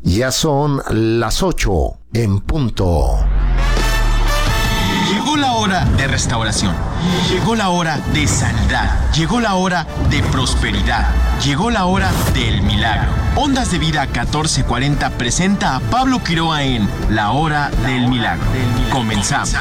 Ya son las 8 en punto. Llegó la hora de restauración. Llegó la hora de sanidad. Llegó la hora de prosperidad. Llegó la hora del milagro. Ondas de Vida 1440 presenta a Pablo Quiroa en La Hora del Milagro. Comenzamos.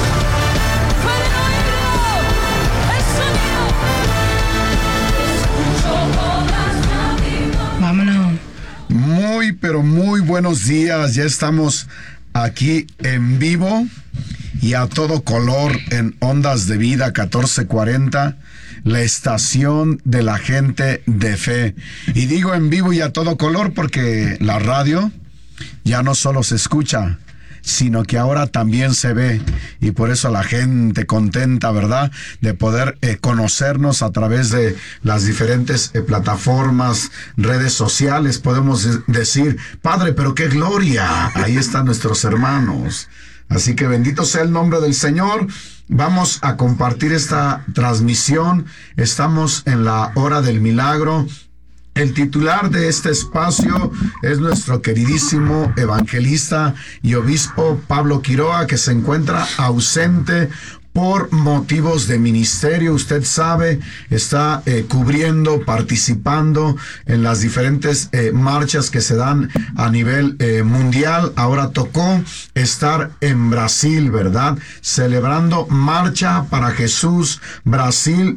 Vámonos. Muy, pero muy buenos días. Ya estamos aquí en vivo y a todo color en Ondas de Vida 1440, la estación de la gente de fe. Y digo en vivo y a todo color porque la radio ya no solo se escucha, sino que ahora también se ve, y por eso la gente contenta, ¿verdad?, de poder conocernos a través de las diferentes plataformas, redes sociales. Podemos decir, Padre, pero qué gloria, ahí están nuestros hermanos. Así que bendito sea el nombre del Señor. Vamos a compartir esta transmisión. Estamos en la hora del milagro. El titular de este espacio es nuestro queridísimo evangelista y obispo Pablo Quiroa, que se encuentra ausente por motivos de ministerio. Usted sabe, está cubriendo, participando en las diferentes marchas que se dan a nivel mundial. Ahora tocó estar en Brasil, ¿verdad?, celebrando Marcha para Jesús Brasil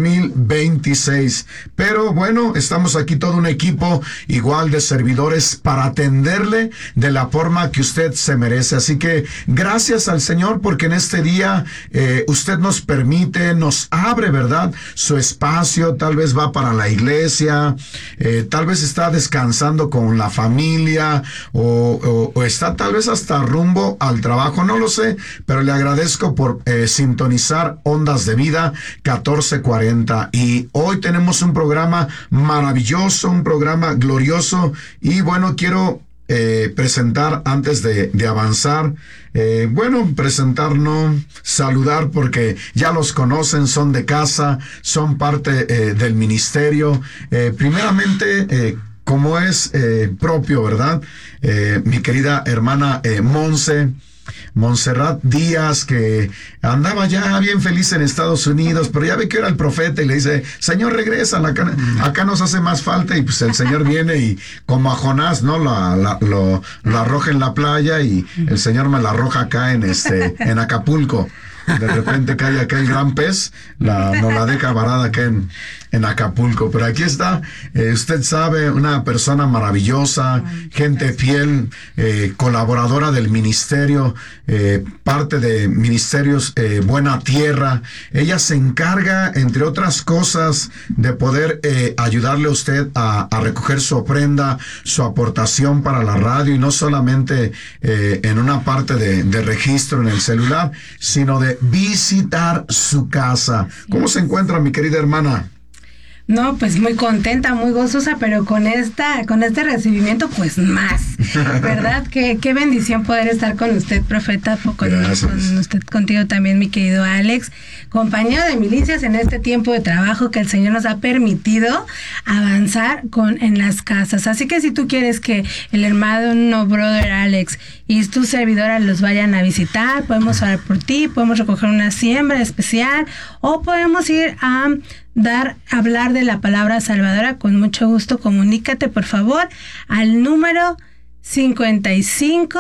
2026. Pero bueno, estamos aquí todo un equipo igual de servidores para atenderle de la forma que usted se merece. Así que gracias al Señor porque en este día usted nos permite, nos abre, ¿verdad?, su espacio. Tal vez va para la iglesia, tal vez está descansando con la familia o está tal vez hasta rumbo al trabajo, no lo sé, pero le agradezco por sintonizar Ondas de Vida 1440. Y hoy tenemos un programa maravilloso, un programa glorioso, y bueno, quiero presentar antes de avanzar, presentarnos, saludar, porque ya los conocen, son de casa, son parte del ministerio. Primeramente, como es propio, ¿verdad?, mi querida hermana Montserrat Díaz, que andaba ya bien feliz en Estados Unidos, pero ya ve que era el profeta y le dice, Señor, regresa, acá nos hace más falta. Y pues el Señor viene y como a Jonás, ¿no?, lo arroja en la playa, y el Señor me la arroja acá en Acapulco. De repente cae acá el gran pez, nos la deja varada acá en Acapulco. Pero aquí está, usted sabe, una persona maravillosa, gente fiel, colaboradora del ministerio, parte de Ministerios Buena Tierra. Ella se encarga, entre otras cosas, de poder ayudarle a usted a recoger su ofrenda, su aportación para la radio, y no solamente en una parte de registro en el celular, sino de visitar su casa. ¿Cómo se encuentra, mi querida hermana? No, pues muy contenta, muy gozosa, pero con este recibimiento, pues más, ¿verdad? Qué bendición poder estar con usted, profeta, con usted, contigo también, mi querido Alex, compañero de milicias en este tiempo de trabajo que el Señor nos ha permitido avanzar en las casas. Así que si tú quieres que el hermano brother Alex y tu servidora los vayan a visitar, podemos orar por ti, podemos recoger una siembra especial, o podemos ir a hablar de la palabra salvadora. Con mucho gusto, comunícate por favor al número 55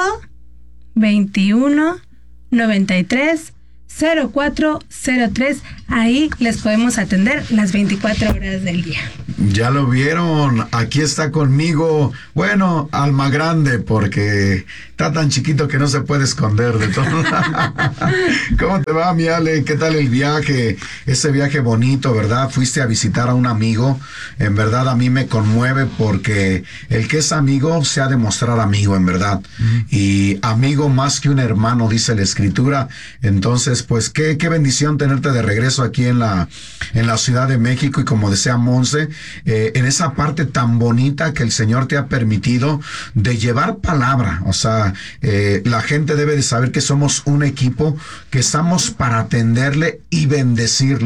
21 93 0403. Ahí les podemos atender las 24 horas del día. Ya lo vieron, aquí está conmigo, bueno, alma grande, porque está tan chiquito que no se puede esconder de todo. ¿Cómo te va, mi Ale? ¿Qué tal el viaje? Ese viaje bonito, ¿verdad? Fuiste a visitar a un amigo. En verdad a mí me conmueve, porque el que es amigo se ha de mostrar amigo, en verdad. Y amigo más que un hermano, dice la Escritura. Entonces, pues qué bendición tenerte de regreso aquí en la Ciudad de México, y como decía Monse, en esa parte tan bonita que el Señor te ha permitido de llevar palabra. O sea, la gente debe de saber que somos un equipo, que estamos para atenderle y bendecirle.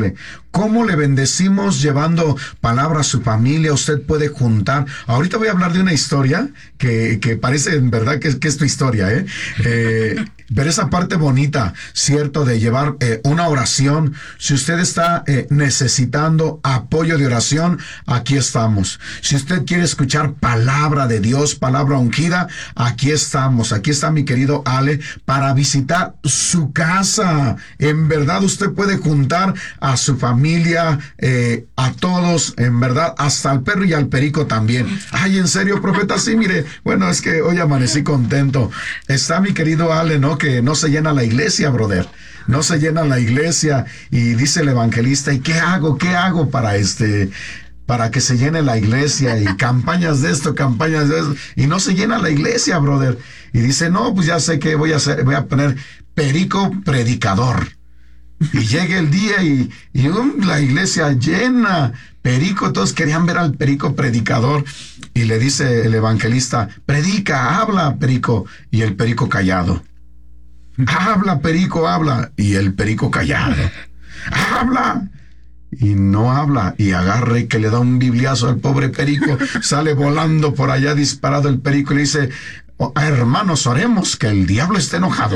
¿Cómo le bendecimos llevando palabra a su familia? Usted puede juntar. Ahorita voy a hablar de una historia que parece en verdad que es tu historia, pero esa parte bonita, cierto, de llevar una oración. Si usted está necesitando apoyo de oración, aquí estamos. Si usted quiere escuchar palabra de Dios, palabra ungida, aquí estamos. Aquí está mi querido Ale para visitar su casa. En verdad usted puede juntar a su familia, a todos, en verdad, hasta al perro y al perico también. Ay, en serio, profeta, sí, mire, bueno, es que hoy amanecí contento. Está mi querido Ale, ¿no? Que no se llena la iglesia, brother. No se llena la iglesia. Y dice el evangelista, ¿y qué hago? ¿Qué hago para que se llene la iglesia? Y campañas de esto, campañas de eso. Y no se llena la iglesia, brother. Y dice, no, pues ya sé qué voy a hacer. Voy a poner perico predicador. Y llega el día y la iglesia llena. Perico, todos querían ver al perico predicador. Y le dice el evangelista, predica, habla, perico. Y el perico callado. Habla, perico, habla. Y el perico callado. Habla. Y no habla. Y agarra y que le da un bibliazo al pobre perico. Sale volando por allá disparado el perico y le dice, hermanos, oremos que el diablo esté enojado.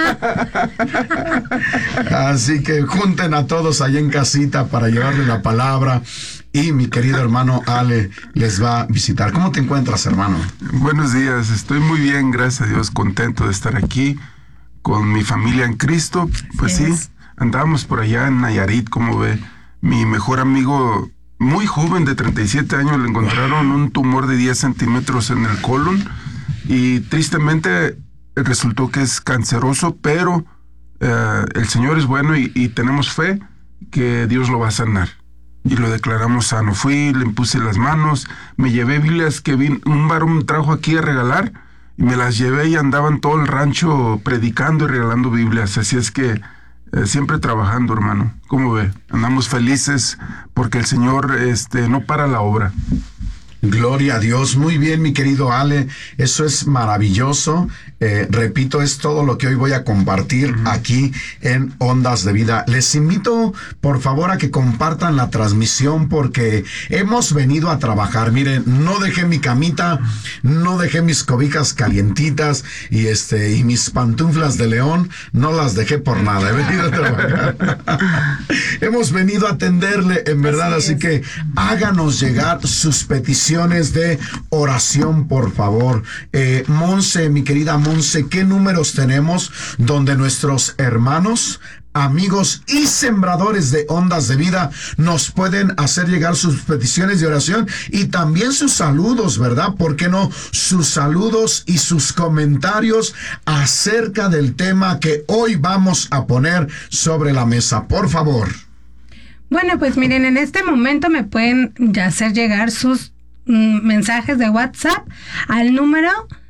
Así que junten a todos allá en casita para llevarle la palabra. Y mi querido hermano Ale les va a visitar. ¿Cómo te encuentras, hermano? Buenos días, estoy muy bien, gracias a Dios, contento de estar aquí con mi familia en Cristo. Pues sí, andábamos por allá en Nayarit, como ve. Mi mejor amigo, muy joven, de 37 años, le encontraron un tumor de 10 centímetros en el colon y tristemente resultó que es canceroso, pero el Señor es bueno y tenemos fe que Dios lo va a sanar. Y lo declaramos sano. Fui, le impuse las manos, me llevé Biblias que un varón trajo aquí a regalar y me las llevé y andaban todo el rancho predicando y regalando Biblias. Así es que siempre trabajando, hermano. ¿Cómo ve? Andamos felices porque el Señor no para la obra. Gloria a Dios. Muy bien, mi querido Ale. Eso es maravilloso. Repito, es todo lo que hoy voy a compartir aquí en Ondas de Vida. Les invito, por favor, a que compartan la transmisión porque hemos venido a trabajar. Miren, no dejé mi camita, no dejé mis cobijas calientitas y mis pantuflas de león, no las dejé por nada. He venido a trabajar. Hemos venido a atenderle, en verdad. Así que háganos llegar sus peticiones de oración, por favor. Monse, mi querida Monse, ¿qué números tenemos donde nuestros hermanos, amigos y sembradores de Ondas de Vida nos pueden hacer llegar sus peticiones de oración y también sus saludos, ¿verdad? ¿Por qué no? Sus saludos y sus comentarios acerca del tema que hoy vamos a poner sobre la mesa, por favor. Bueno, pues miren, en este momento me pueden ya hacer llegar sus mensajes de WhatsApp al número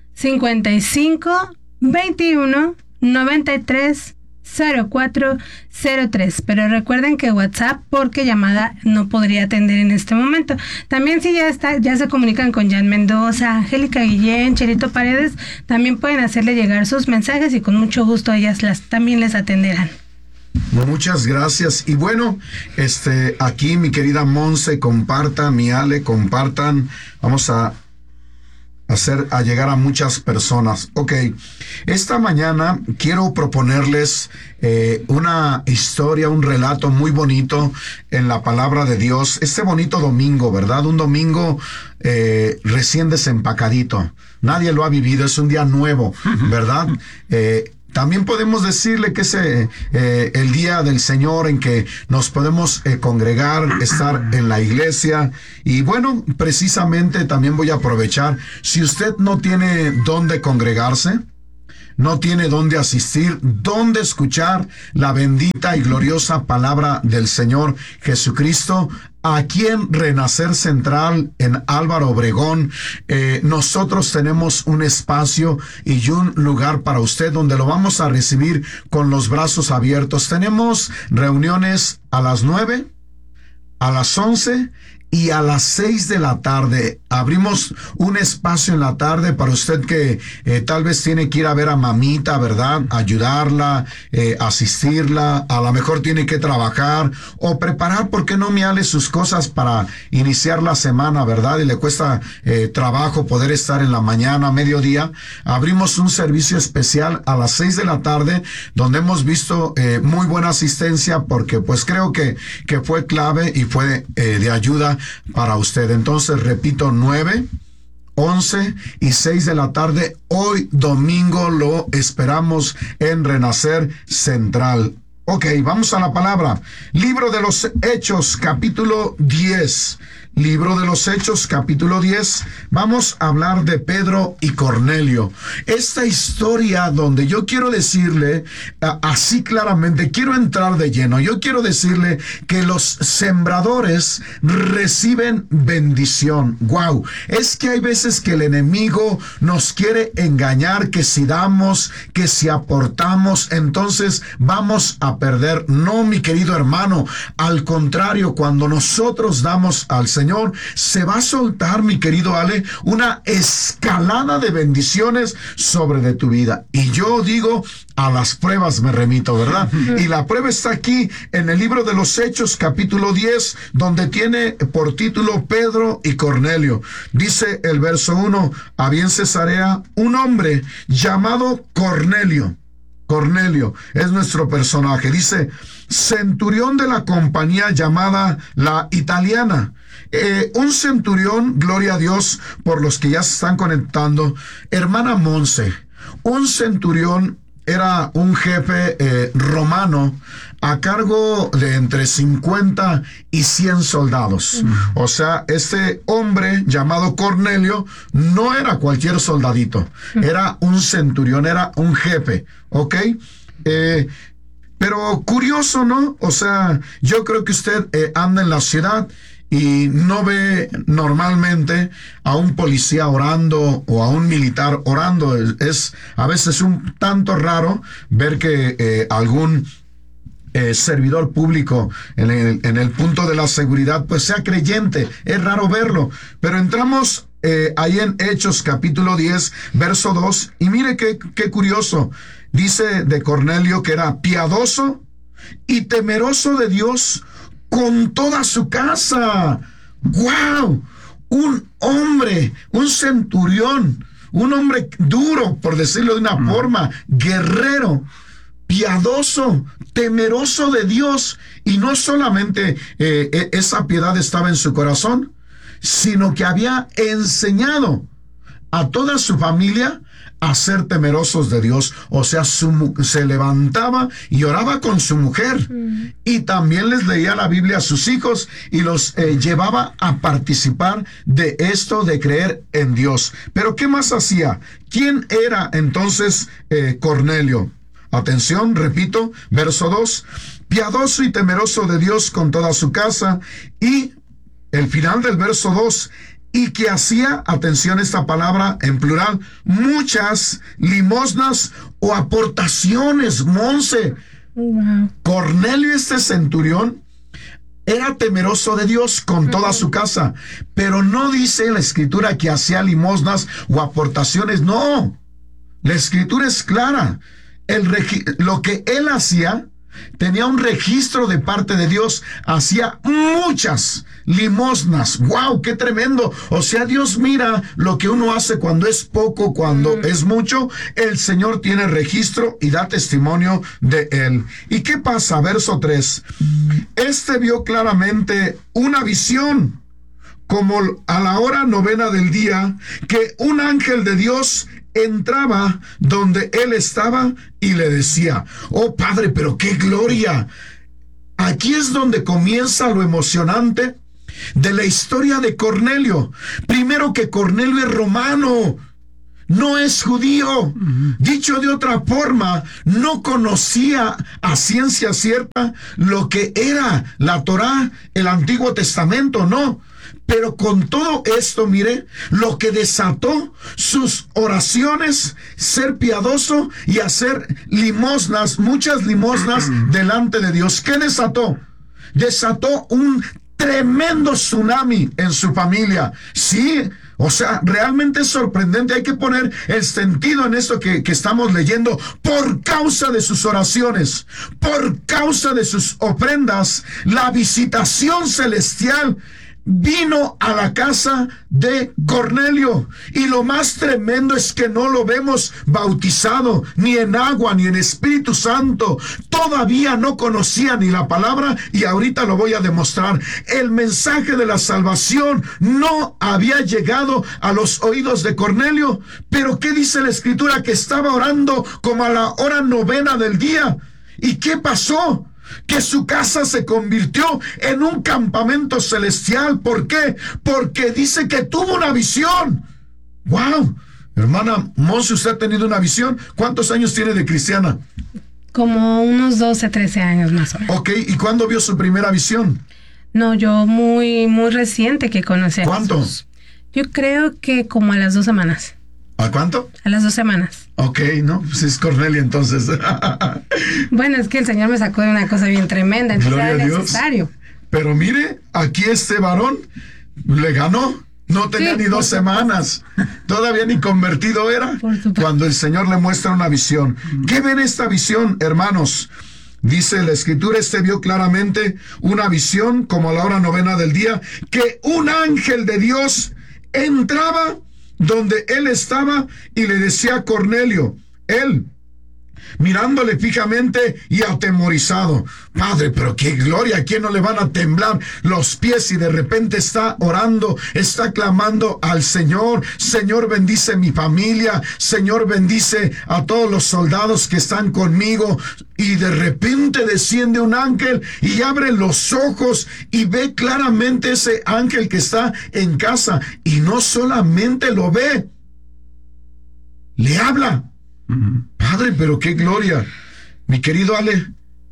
55 21 93 0403, pero recuerden que WhatsApp, porque llamada no podría atender en este momento. También si ya se comunican con Jan Mendoza, Angélica Guillén, Cherito Paredes, también pueden hacerle llegar sus mensajes y con mucho gusto ellas también les atenderán. Muchas gracias. Y bueno, aquí mi querida Monse, comparta, mi Ale, compartan. Vamos a llegar a muchas personas. Ok, esta mañana quiero proponerles una historia, un relato muy bonito en la palabra de Dios. Este bonito domingo, ¿verdad? Un domingo recién desempacadito. Nadie lo ha vivido, es un día nuevo, ¿verdad? También podemos decirle que es el día del Señor en que nos podemos congregar, estar en la iglesia. Y bueno, precisamente también voy a aprovechar, si usted no tiene dónde congregarse, no tiene dónde asistir, dónde escuchar la bendita y gloriosa palabra del Señor Jesucristo, aquí en Renacer Central, en Álvaro Obregón, nosotros tenemos un espacio y un lugar para usted donde lo vamos a recibir con los brazos abiertos. Tenemos reuniones a las 9, a las 11 y a las 6 de la tarde. Abrimos un espacio en la tarde para usted que tal vez tiene que ir a ver a mamita, ¿verdad? Ayudarla, asistirla, a lo mejor tiene que trabajar o preparar, ¿por qué no, miale sus cosas para iniciar la semana, ¿verdad? Y le cuesta trabajo poder estar en la mañana, mediodía. Abrimos un servicio especial a las 6 de la tarde, donde hemos visto muy buena asistencia, porque pues creo que fue clave y fue de ayuda para usted. Entonces, repito, 9, 11 y 6 de la tarde, hoy domingo lo esperamos en Renacer Central. Ok, vamos a la palabra. Libro de los Hechos, capítulo 10. Libro de los Hechos, capítulo 10. Vamos a hablar de Pedro y Cornelio. Esta historia donde yo quiero decirle, así claramente, quiero entrar de lleno. Yo quiero decirle que los sembradores reciben bendición. Wow, es que hay veces que el enemigo nos quiere engañar, que si damos, que si aportamos, entonces vamos a perder. No, mi querido hermano, al contrario, cuando nosotros damos al Señor, se va a soltar, mi querido Ale, una escalada de bendiciones sobre de tu vida. Y yo digo, a las pruebas me remito, ¿verdad? Y la prueba está aquí en el libro de los Hechos, capítulo 10, donde tiene por título Pedro y Cornelio. Dice el verso 1, había en Cesarea un hombre llamado Cornelio. Cornelio es nuestro personaje. Dice, centurión de la compañía llamada la Italiana. Un centurión, gloria a Dios por los que ya se están conectando. Hermana Monse, un centurión era un jefe romano a cargo de entre 50 y 100 soldados. O sea, este hombre llamado Cornelio no era cualquier soldadito, era un centurión, era un jefe, ¿ok? Pero curioso, ¿no? O sea, yo creo que usted anda en la ciudad y no ve normalmente a un policía orando o a un militar orando. Es a veces un tanto raro ver que algún servidor público en el punto de la seguridad pues sea creyente. Es raro verlo. Pero entramos ahí en Hechos capítulo 10, verso 2, y mire qué curioso. Dice de Cornelio que era piadoso y temeroso de Dios con toda su casa. ¡Wow! Un hombre, un centurión, un hombre duro, por decirlo de una forma, guerrero, piadoso, temeroso de Dios. Y no solamente esa piedad estaba en su corazón, sino que había enseñado a toda su familia a ser temerosos de Dios. O sea, se levantaba y oraba con su mujer, y también les leía la Biblia a sus hijos y los llevaba a participar de esto de creer en Dios. Pero ¿qué más hacía? ¿Quién era entonces Cornelio? Atención, repito, verso 2, piadoso y temeroso de Dios con toda su casa. Y el final del verso 2, y que hacía, atención esta palabra en plural, muchas limosnas o aportaciones. Monse, Cornelio, este centurión, era temeroso de Dios con toda su casa, pero no dice la escritura que hacía limosnas o aportaciones. No, la escritura es clara. Lo que él hacía tenía un registro de parte de Dios. Hacía muchas limosnas. ¡Wow! ¡Qué tremendo! O sea, Dios mira lo que uno hace cuando es poco, cuando es mucho. El Señor tiene registro y da testimonio de él. ¿Y qué pasa? Verso 3. Este vio claramente una visión, como a la hora 9 del día, que un ángel de Dios entraba donde él estaba y le decía: oh Padre, pero qué gloria. Aquí es donde comienza lo emocionante de la historia de Cornelio. Primero, que Cornelio es romano, no es judío. Dicho de otra forma, no conocía a ciencia cierta lo que era la Torá, el Antiguo Testamento, no. Pero con todo esto, mire, lo que desató sus oraciones, ser piadoso y hacer limosnas, muchas limosnas delante de Dios. ¿Qué desató? Desató un tremendo tsunami en su familia. Sí, o sea, realmente es sorprendente. Hay que poner el sentido en esto que estamos leyendo. Por causa de sus oraciones, por causa de sus ofrendas, la visitación celestial vino a la casa de Cornelio. Y lo más tremendo es que no lo vemos bautizado ni en agua ni en Espíritu Santo. Todavía no conocía ni la palabra, y ahorita lo voy a demostrar. El mensaje de la salvación no había llegado a los oídos de Cornelio. Pero ¿qué dice la Escritura? Que estaba orando como a la hora 9 del día. ¿Y qué pasó? Que su casa se convirtió en un campamento celestial. ¿Por qué? Porque dice que tuvo una visión. ¡Wow! Hermana Monse, ¿usted ha tenido una visión? ¿Cuántos años tiene de cristiana? Como unos 12, 13 años más o menos. Ok, ¿y cuándo vio su primera visión? No, yo muy reciente que conocí a ¿Cuánto? Jesús. Yo creo que como a las 2 semanas. ¿A cuánto? A las 2 semanas. Ok, no, pues es Cornelia entonces. Bueno, es que el Señor me sacó de una cosa bien tremenda, entonces Gloria era a Dios. necesario. Pero mire, aquí este varón le ganó. No tenía ni 2 semanas. Todavía ni convertido era. Por supuesto. Cuando el Señor le muestra una visión. ¿Qué ven esta visión, hermanos? Dice la Escritura, vio claramente una visión como a la hora 9 del día, que un ángel de Dios entraba donde él estaba y le decía a Cornelio, él mirándole fijamente y atemorizado. Padre, pero qué gloria, ¿a quién no le van a temblar los pies? Y de repente está orando, está clamando al Señor. Señor, bendice mi familia. Señor, bendice a todos los soldados que están conmigo. Y de repente desciende un ángel y abre los ojos y ve claramente ese ángel que está en casa. Y no solamente lo ve, le habla. Padre, pero qué gloria. Mi querido Ale,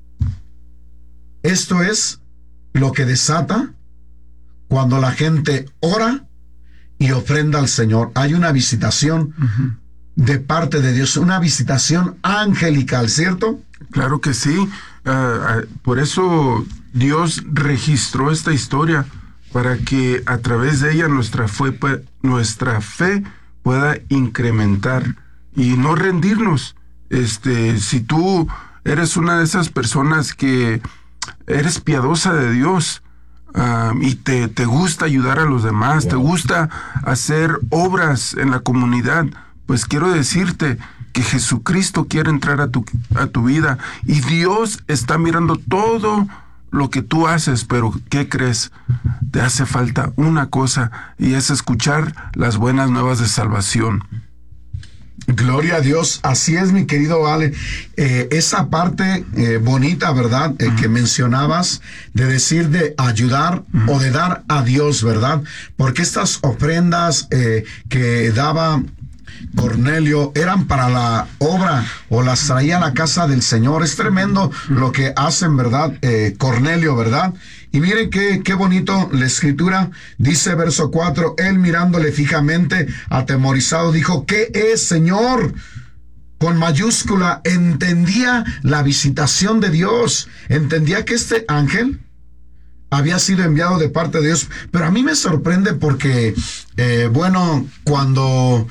esto es lo que desata cuando la gente ora y ofrenda al Señor. Hay una visitación de parte de Dios, una visitación angelical, ¿cierto? Claro que sí. Por eso Dios registró esta historia, para que a través de ella nuestra fe pueda incrementar y no rendirnos. Si tú eres una de esas personas que eres piadosa de Dios, y te gusta ayudar a los demás, te gusta hacer obras en la comunidad, pues quiero decirte que Jesucristo quiere entrar a tu vida, y Dios está mirando todo lo que tú haces. Pero ¿qué crees? Te hace falta una cosa, y es escuchar las buenas nuevas de salvación. Gloria a Dios, así es, mi querido Ale. Esa parte bonita, ¿verdad? Que mencionabas, de decir de ayudar o de dar a Dios, ¿verdad? Porque estas ofrendas que daba Cornelio eran para la obra, o las traía a la casa del Señor. Es tremendo lo que hacen, ¿verdad? Cornelio, ¿verdad? Y miren qué bonito la Escritura. Dice verso 4, él mirándole fijamente, atemorizado, dijo, ¿qué es, Señor? Con mayúscula. Entendía la visitación de Dios. Entendía que este ángel había sido enviado de parte de Dios. Pero a mí me sorprende porque, cuando...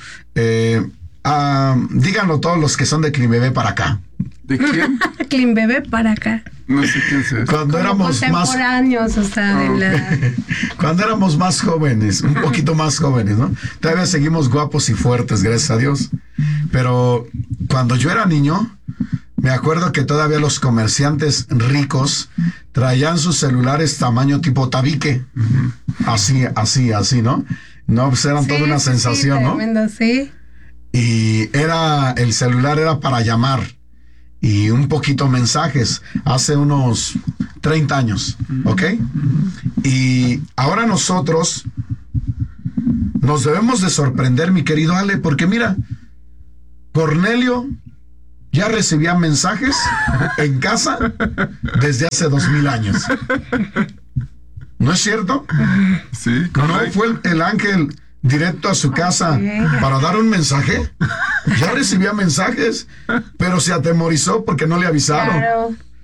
díganlo todos los que son de Climbebé para acá. ¿De quién? Climbebé para acá. No sé quién es. Cuando éramos más contemporáneos, o sea, de la... Cuando éramos más jóvenes, un poquito más jóvenes, ¿no? Todavía seguimos guapos y fuertes, gracias a Dios. Pero cuando yo era niño, me acuerdo que todavía los comerciantes ricos traían sus celulares tamaño tipo tabique. Así, ¿no? No, pues eran toda una sensación, ¿no? Tremendo, sí. Y el celular era para llamar y un poquito mensajes, hace unos 30 años, ¿ok? Y ahora nosotros nos debemos de sorprender, mi querido Ale, porque mira, Cornelio ya recibía mensajes en casa desde hace 2000 años. ¿No es cierto? Sí, ¿No fue el ángel directo a su casa para dar un mensaje? Ya recibía mensajes, pero se atemorizó porque no le avisaron. Claro.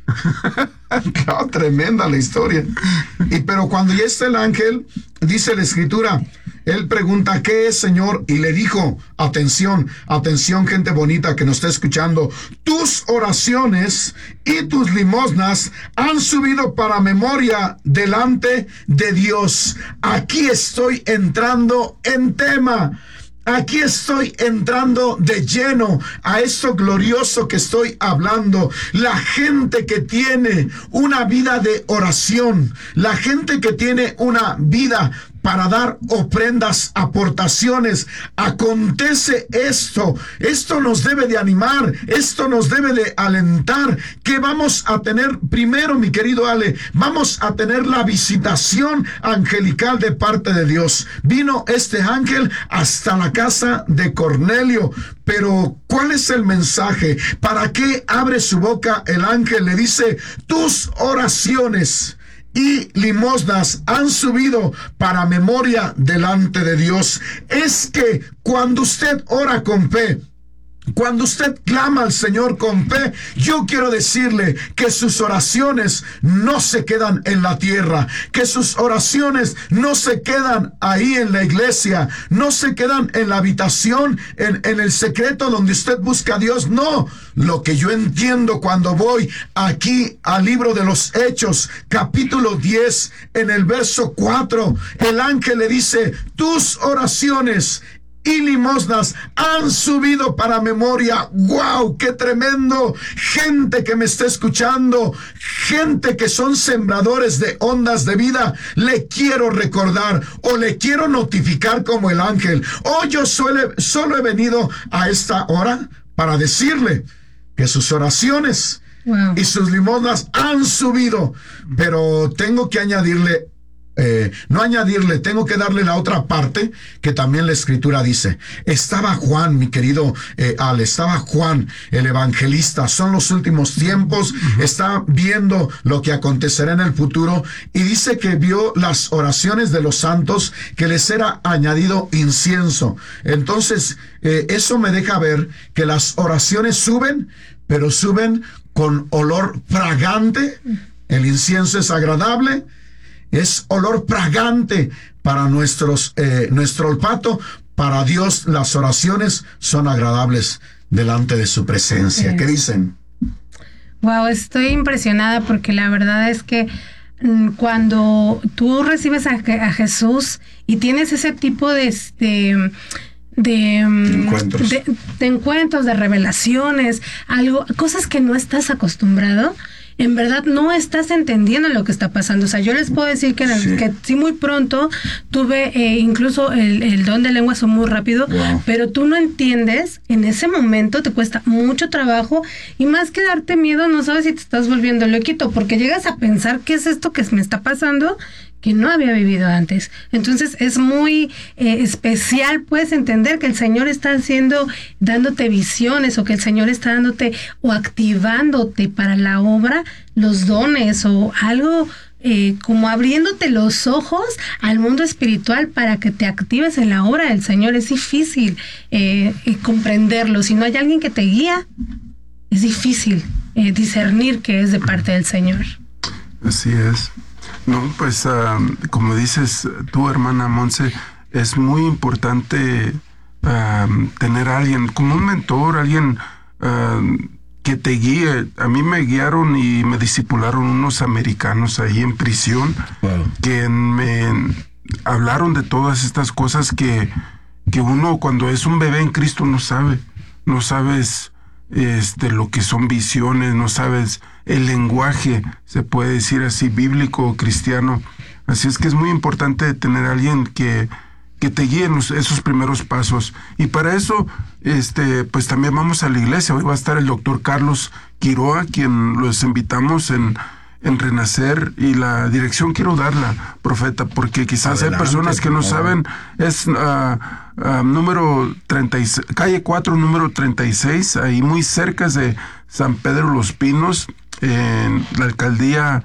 Claro, tremenda la historia. Pero cuando ya está el ángel, dice la escritura, él pregunta, ¿qué es, Señor? Y le dijo, atención, gente bonita que nos está escuchando, tus oraciones y tus limosnas han subido para memoria delante de Dios. Aquí estoy entrando en tema. Aquí estoy entrando de lleno a esto glorioso que estoy hablando. La gente que tiene una vida de oración, la gente que tiene una vida para dar ofrendas, aportaciones, acontece esto. Esto nos debe de animar, esto nos debe de alentar. ¿Qué vamos a tener primero, mi querido Ale? Vamos a tener la visitación angelical de parte de Dios. Vino este ángel hasta la casa de Cornelio. Pero, ¿cuál es el mensaje? ¿Para qué abre su boca el ángel? Le dice, tus oraciones y limosnas han subido para memoria delante de Dios. Es que cuando usted ora con fe, cuando usted clama al Señor con fe, yo quiero decirle que sus oraciones no se quedan en la tierra, que sus oraciones no se quedan ahí en la iglesia, no se quedan en la habitación, en el secreto donde usted busca a Dios. No, lo que yo entiendo cuando voy aquí al libro de los Hechos, capítulo 10, en el verso 4, el ángel le dice, tus oraciones y limosnas han subido para memoria. ¡Wow! ¡Qué tremendo! Gente que me está escuchando, gente que son sembradores de ondas de vida, le quiero recordar o le quiero notificar como el ángel. Yo solo he venido a esta hora para decirle que sus oraciones y sus limosnas han subido, pero tengo que añadirle, tengo que darle la otra parte que también la escritura dice. Estaba Juan, mi querido Ale, estaba Juan el evangelista. Son los últimos tiempos, está viendo lo que acontecerá en el futuro y dice que vio las oraciones de los santos, que les era añadido incienso. Entonces eso me deja ver que las oraciones suben, pero suben con olor fragante. El incienso es agradable, es olor fragante para nuestro olfato. Para Dios las oraciones son agradables delante de su presencia. ¿Qué dicen? Wow, estoy impresionada porque la verdad es que cuando tú recibes a Jesús y tienes ese tipo de encuentros, de revelaciones, cosas que no estás acostumbrado, en verdad no estás entendiendo lo que está pasando. O sea, yo les puedo decir que sí muy pronto tuve incluso el don de lenguas muy rápido, pero tú no entiendes, en ese momento te cuesta mucho trabajo y más que darte miedo, no sabes si te estás volviendo loquito, porque llegas a pensar qué es esto que me está pasando, que no había vivido antes. Entonces es muy especial, puedes entender que el Señor está dándote visiones, o que el Señor está dándote o activándote para la obra, los dones o algo, como abriéndote los ojos al mundo espiritual para que te actives en la obra del Señor. Es difícil comprenderlo. Si no hay alguien que te guía, es difícil discernir que es de parte del Señor. Así es. No, pues como dices tú, hermana Monse, es muy importante tener a alguien, como un mentor, alguien que te guíe. A mí me guiaron y me discipularon unos americanos ahí en prisión, que me hablaron de todas estas cosas que uno cuando es un bebé en Cristo no sabes lo que son visiones, no sabes el lenguaje, se puede decir así, bíblico o cristiano. Así es que es muy importante tener a alguien que te guíe en esos primeros pasos. Y para eso, pues también vamos a la iglesia. Hoy va a estar el doctor Carlos Quiroa, quien los invitamos en Renacer, y la dirección quiero darla, profeta, porque quizás hay personas que no saben. Es número 36, calle 4, número 36, ahí muy cerca de San Pedro Los Pinos, en la alcaldía